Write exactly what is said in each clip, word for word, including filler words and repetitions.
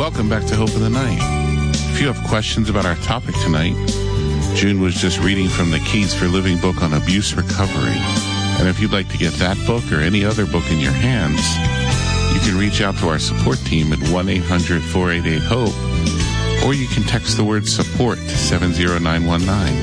Welcome back to Hope in the Night. If you have questions about our topic tonight, June was just reading from the Keys for Living book on abuse recovery. And if you'd like to get that book or any other book in your hands, you can reach out to our support team at one eight hundred four eight eight HOPE, or you can text the word support to seven zero nine one nine.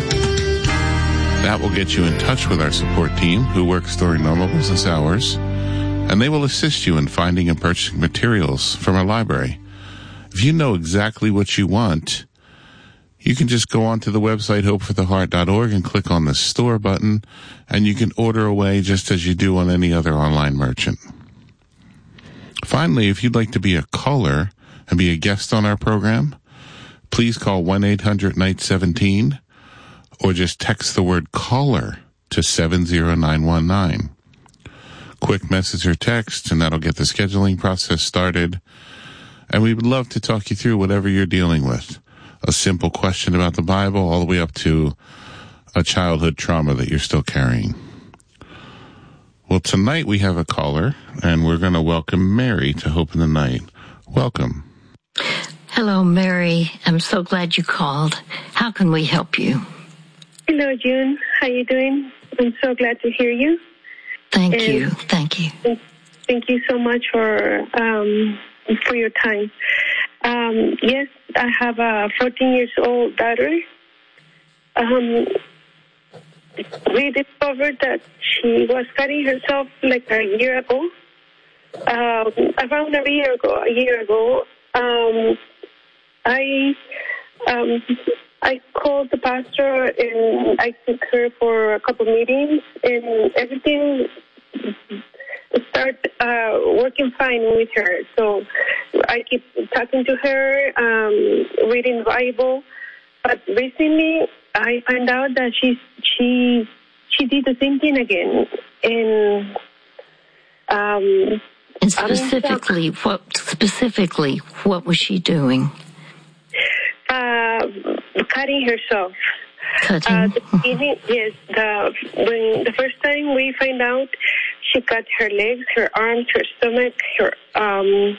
That will get you in touch with our support team, who works during normal business hours, and they will assist you in finding and purchasing materials from our library. If you know exactly what you want, you can just go onto the website hope for the heart dot org and click on the store button, and you can order away just as you do on any other online merchant. Finally, if you'd like to be a caller and be a guest on our program, please call one eight hundred N I G H one seven or just text the word caller to seven zero nine one nine. Quick message or text, and that'll get the scheduling process started. And we would love to talk you through whatever you're dealing with. A simple question about the Bible all the way up to a childhood trauma that you're still carrying. Well, tonight we have a caller, and we're going to welcome Mary to Hope in the Night. Welcome. Hello, Mary. I'm so glad you called. How can we help you? Hello, June. How you doing? I'm so glad to hear you. Thank and you. Thank you. Thank you so much for um, for your time. Um, yes, I have a fourteen years old daughter. Um, we discovered that she was cutting herself like a year ago. Um, around a year ago, a year ago, um, I um, I called the pastor and I took her for a couple meetings, and everything started uh, working fine with her. So I keep talking to her, um, reading the Bible. But recently, I found out that she she she did the same thing again, and um, and specifically, what specifically what was she doing? Uh, cutting herself. Cutting. Uh, the beginning, yes. The when the first time we find out, she cut her legs, her arms, her stomach, her um,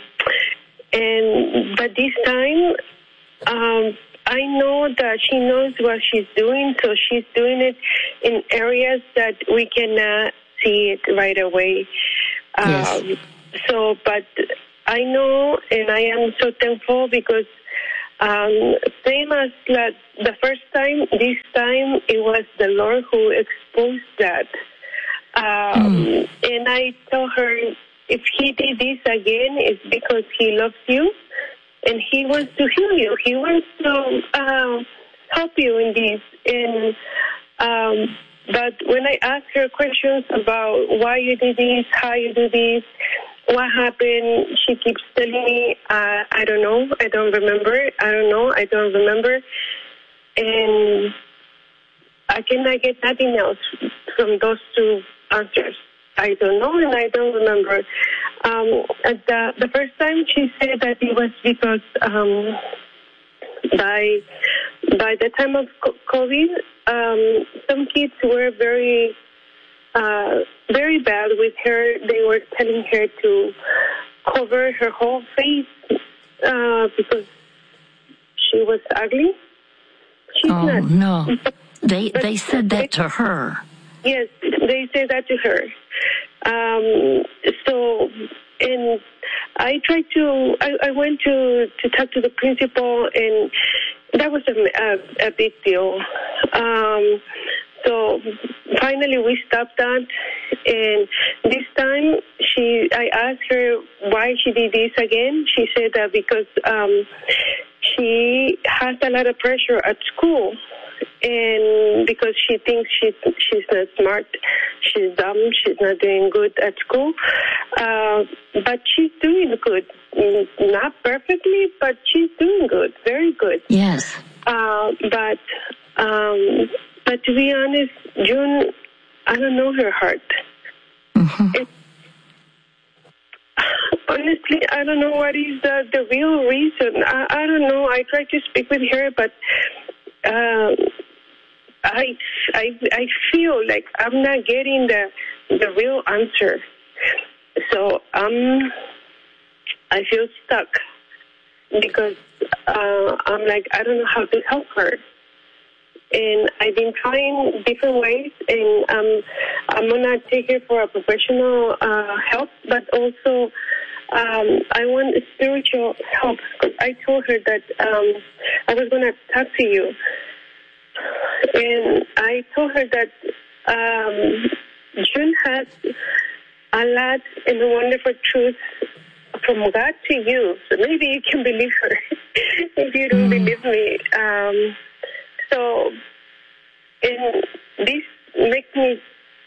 and but this time, um. I know that she knows what she's doing, so she's doing it in areas that we cannot see it right away. Yes. Um, so, but I know, and I am so thankful because um, same as like the first time, this time it was the Lord who exposed that. Um, mm. And I tell her, if he did this again, it's because he loves you. And he wants to heal you. He wants to um, help you in this. And um, but when I ask her questions about why you did this, how you do this, what happened, she keeps telling me, uh, I don't know, I don't remember, I don't know, I don't remember. And I cannot get nothing else from those two answers. I don't know and I don't remember. Um, at the, the first time she said that it was because um, by by the time of COVID, um, some kids were very uh, very bad with her. They were telling her to cover her whole face uh, because she was ugly. She's oh not. no! They they said that to her. Yes, they said that to her. Um, so, and I tried to, I, I went to, to talk to the principal, and that was a, a, a big deal. Um, so finally we stopped that, and this time she, I asked her why she did this again. She said that because um, she has a lot of pressure at school. And because she thinks she, she's not smart, she's dumb, she's not doing good at school. Uh, but she's doing good. Not perfectly, but she's doing good, very good. Yes. Uh, but, um, but to be honest, June, I don't know her heart. Mm-hmm. It, honestly, I don't know what is the, the real reason. I, I don't know. I tried to speak with her, but Uh, I, I, I feel like I'm not getting the the real answer. So um, I feel stuck. because uh, I'm like, I don't know how to help her. And I've been trying different ways, and um, I'm going to take her for a professional uh, help, but also um, I want spiritual help. I told her that um, I was going to talk to you. And I told her that um, June has a lot and wonderful truth from God to you. So maybe you can believe her if you don't mm. believe me. Um, so, and this makes me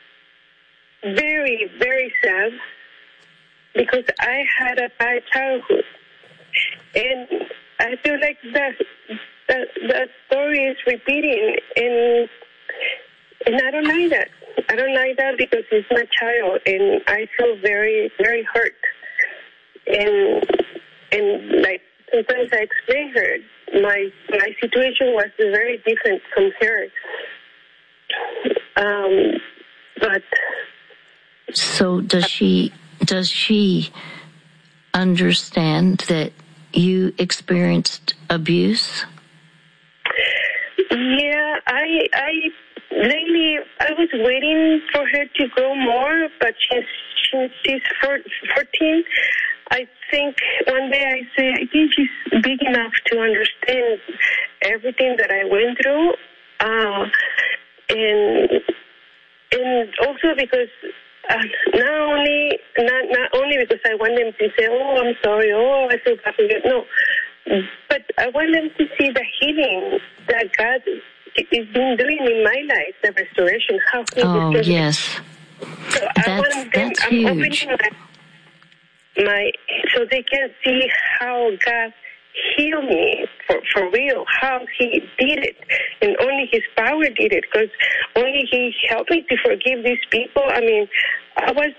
very, very sad because I had a bad childhood. And I feel like that the, the story is repeating, and and I don't like that. I don't like that because it's my child, and I feel very, very hurt. And and like sometimes I explain her, my my situation was very different from hers. Um, but so does she? Does she understand that you experienced abuse? Yeah, I, I, lately, I was waiting for her to grow more, but she's, she's, she's fourteen. I think one day I say, I think she's big enough to understand everything that I went through. Uh, and, and also because uh, not only, not, not only because I want them to say, oh, I'm sorry, oh, I feel bad for you. No. But I want them to see the healing that God is been doing in my life, the restoration. How He oh restored yes, so that's, I want them. that's I'm huge. opening my, my so they can see how God healed me for for real. How He did it, and only His power did it. Because only He helped me to forgive these people. I mean, I was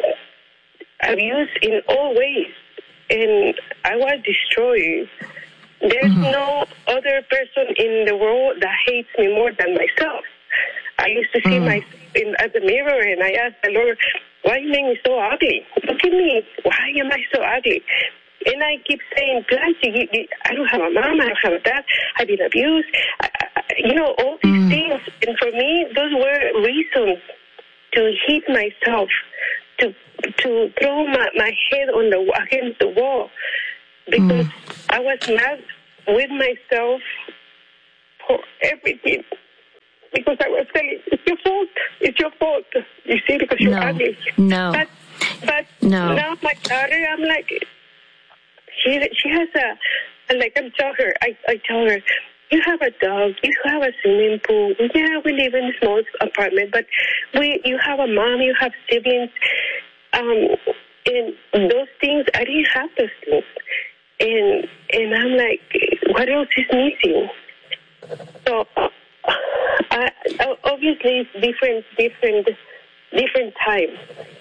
abused in all ways. And I was destroyed. There's mm-hmm. no other person in the world that hates me more than myself. I used to see mm. myself in, at the mirror, and I asked the Lord, why you make me so ugly? Look at me. Why am I so ugly? And I keep saying, God, you, you, I don't have a mom. I don't have a dad. I've been abused. I, I, you know, all these mm. things. And for me, those were reasons to hate myself, to to throw my, my head on the against the wall, because mm. I was mad with myself for everything. Because I was saying, it's your fault. It's your fault. You see, because you're no. ugly. No. But but no. now my daughter, I'm like, she she has a like I'm telling her. I I tell her, you have a dog, you have a swimming pool. Yeah, we live in a small apartment, but we you have a mom, you have siblings. Um, and those things, I didn't have those things. And and I'm like, what else is missing? So, uh, I, obviously, it's different, different, different times,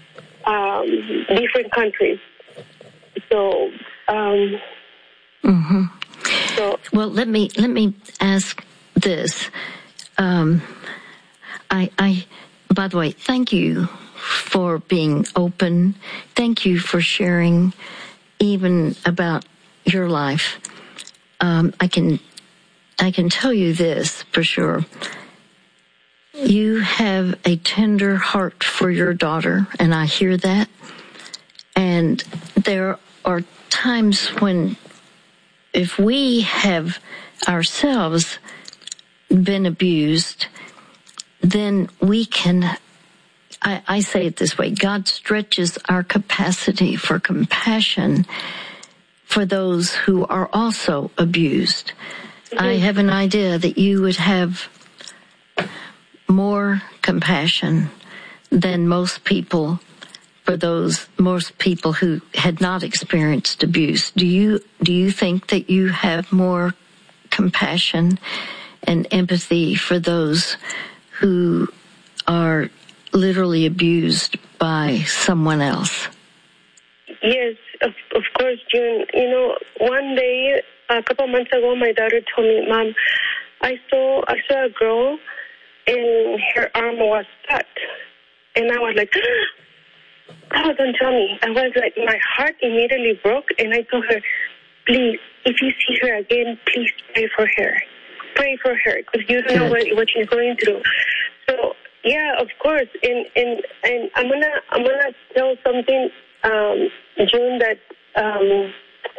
um, different countries. So, um, mm-hmm. so, well, let me let me ask this. Um, I, I, by the way, thank you for being open. Thank you for sharing even about your life. Um, I can, I can tell you this for sure. You have a tender heart for your daughter, and I hear that. And there are times when, if we have ourselves been abused, then we can, I, I say it this way, God stretches our capacity for compassion for those who are also abused. Mm-hmm. I have an idea that you would have more compassion than most people for those, most people who had not experienced abuse. Do you, do you think that you have more compassion and empathy for those who are literally abused by someone else? Yes, of, of course, June. You know, one day, a couple months ago, my daughter told me, Mom, I saw I saw a girl and her arm was cut. And I was like, oh, don't tell me. I was like, my heart immediately broke, and I told her, please, if you see her again, please pray for her. Pray for her, because you don't know what, what she's going through. So, yeah, of course. And and, and I'm gonna I'm gonna tell something, um, June, that um,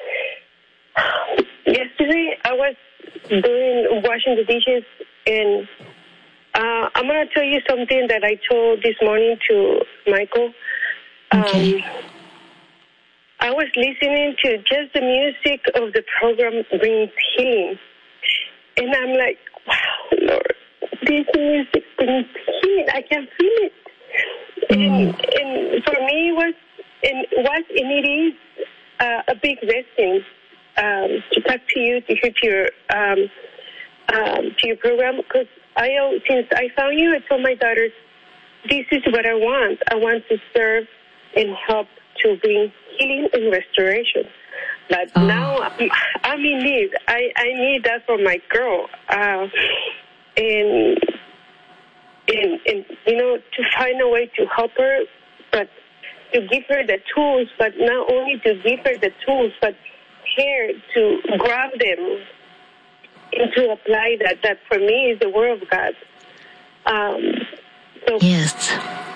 yesterday I was doing washing the dishes, and uh, I'm gonna tell you something that I told this morning to Michael. Okay. Um, I was listening to just the music of the program brings healing. And I'm like, wow, Lord, this music brings healing. I can feel it. Mm. And, and for me, it was, and, was, and it is uh, a big blessing um, to talk to you, to hear to your, um, um, to your program. Because I, since I found you, I told my daughters, this is what I want. I want to serve and help to bring healing and restoration. But oh. now I'm, I'm in need. I, I need that for my girl. Uh, and, and, and, you know, to find a way to help her, but to give her the tools, but not only to give her the tools, but her to grab them and to apply that. That for me is the Word of God. Um, so yes.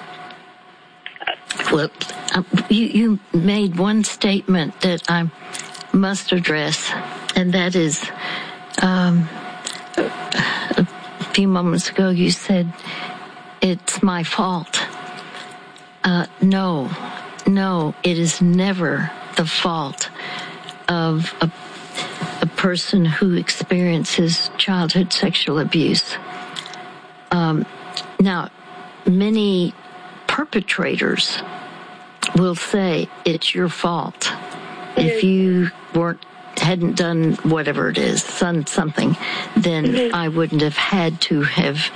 Well, uh, you, you made one statement that I must address, and that is, um, a few moments ago you said, it's my fault. Uh, no, no, it is never the fault of a, a person who experiences childhood sexual abuse. Um, now, many perpetrators will say it's your fault if you weren't hadn't done whatever it is, done something, then mm-hmm. I wouldn't have had to have,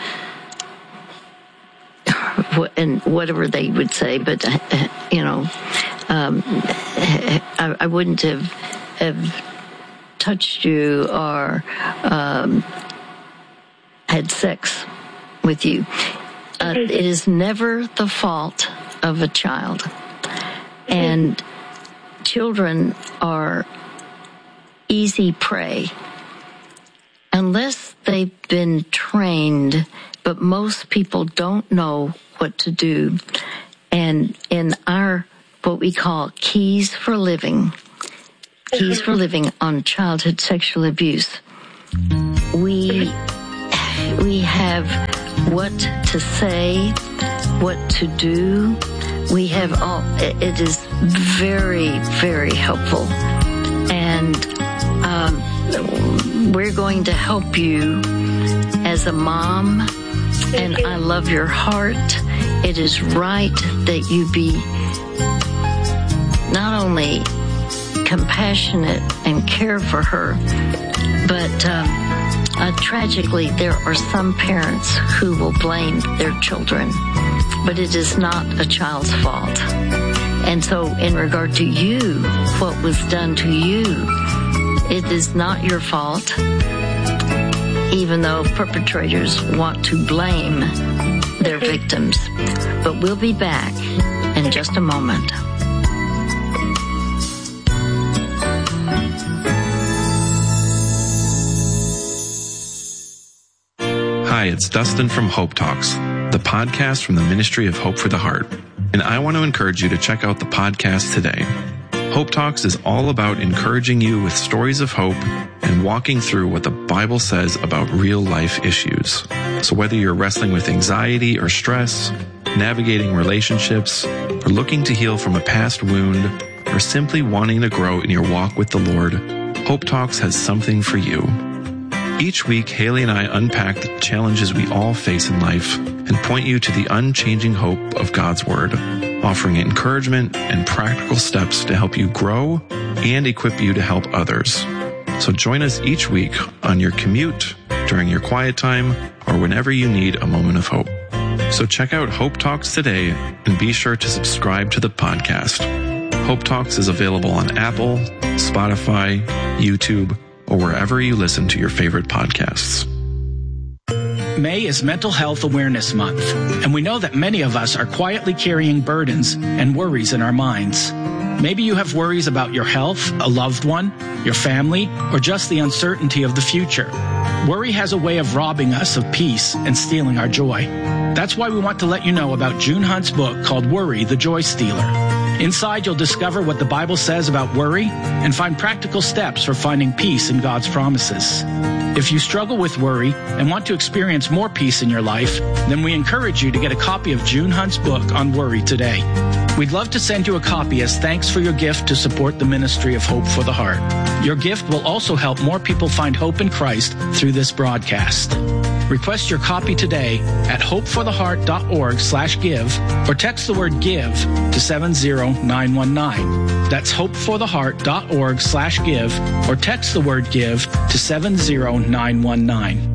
and whatever they would say, but you know, um, I, I wouldn't have have touched you or um, had sex with you. Uh, it is never the fault of a child. And children are easy prey unless they've been trained, but most people don't know what to do. And in our, what we call Keys for Living, Keys for Living on Childhood Sexual Abuse, we, we have what to say, what to do. We have all, it is very, very helpful. And um, we're going to help you as a mom. And I love your heart. It is right that you be not only compassionate and care for her, but um, uh, tragically, there are some parents who will blame their children, but it is not a child's fault. And so in regard to you, what was done to you, it is not your fault, even though perpetrators want to blame their victims. But we'll be back in just a moment. Hi, it's Dustin from Hope Talks, the podcast from the Ministry of Hope for the Heart. And I want to encourage you to check out the podcast today. Hope Talks is all about encouraging you with stories of hope and walking through what the Bible says about real life issues. So whether you're wrestling with anxiety or stress, navigating relationships, or looking to heal from a past wound, or simply wanting to grow in your walk with the Lord, Hope Talks has something for you. Each week, Haley and I unpack the challenges we all face in life and point you to the unchanging hope of God's Word, offering encouragement and practical steps to help you grow and equip you to help others. So join us each week on your commute, during your quiet time, or whenever you need a moment of hope. So check out Hope Talks today and be sure to subscribe to the podcast. Hope Talks is available on Apple, Spotify, YouTube, or wherever you listen to your favorite podcasts. May is Mental Health Awareness Month, and we know that many of us are quietly carrying burdens and worries in our minds. Maybe you have worries about your health, a loved one, your family, or just the uncertainty of the future. Worry has a way of robbing us of peace and stealing our joy. That's why we want to let you know about June Hunt's book called Worry, the Joy Stealer. Inside, you'll discover what the Bible says about worry and find practical steps for finding peace in God's promises. If you struggle with worry and want to experience more peace in your life, then we encourage you to get a copy of June Hunt's book on worry today. We'd love to send you a copy as thanks for your gift to support the ministry of Hope for the Heart. Your gift will also help more people find hope in Christ through this broadcast. Request your copy today at hopefortheheart.org slash give or text the word give to seven zero nine one nine. That's hopefortheheart.org slash give or text the word give to seven zero nine one nine.